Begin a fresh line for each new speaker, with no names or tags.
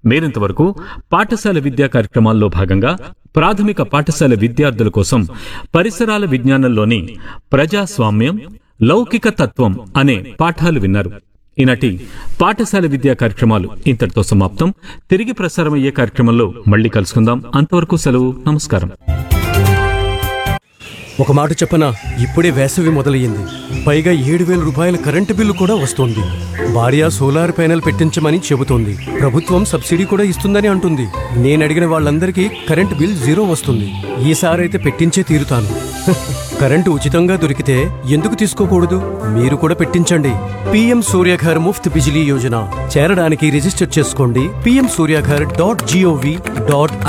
మీరింతవరకు పాఠశాల విద్యా కార్యక్రమాల్లో భాగంగా ప్రాథమిక పాఠశాల విద్యార్థుల కోసం పరిసరాల విజ్ఞానంలోని ప్రజాస్వామ్యం, లౌకిక తత్వం అనే పాఠాలు విన్నారు. ఈనాటి పాఠశాల విద్యా కార్యక్రమాలు ఇంతటితో సమాప్తం. తిరిగి ప్రసారమయ్యే కార్యక్రమంలో మళ్ళీ కలుసుకుందాం. అంతవరకు సెలవు. నమస్కారం.
ఒక మాట చెప్పనా, ఇప్పుడే వేసవి మొదలయ్యింది. పైగా 7,000 రూపాయల కరెంటు బిల్లు కూడా వస్తోంది. భార్య సోలార్ ప్యానెల్ పెట్టించమని చెబుతోంది. ప్రభుత్వం సబ్సిడీ కూడా ఇస్తుందని అంటుంది. నేను అడిగిన వాళ్ళందరికీ కరెంటు బిల్ 0 వస్తుంది. ఈసారైతే పెట్టించే తీరుతాను. కరెంటు ఉచితంగా దొరికితే ఎందుకు తీసుకోకూడదు? మీరు కూడా పెట్టించండి. PM సూర్యఘర్ ముఫ్త్ బిజిలీ యోజన చేరడానికి రిజిస్టర్ చేసుకోండి. pmsuryaghar.gov.in